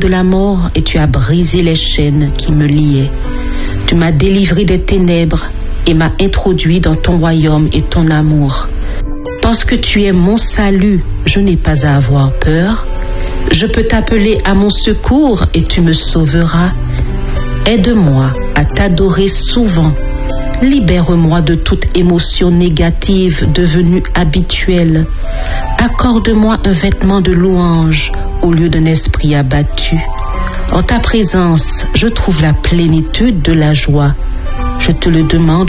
de la mort et tu as brisé les chaînes qui me liaient. Tu m'as délivré des ténèbres et m'as introduit dans ton royaume et ton amour. Parce que tu es mon salut, je n'ai pas à avoir peur. Je peux t'appeler à mon secours et tu me sauveras. Aide-moi à t'adorer souvent. Libère-moi de toute émotion négative devenue habituelle. Accorde-moi un vêtement de louange au lieu d'un esprit abattu. En ta présence, je trouve la plénitude de la joie. Je te le demande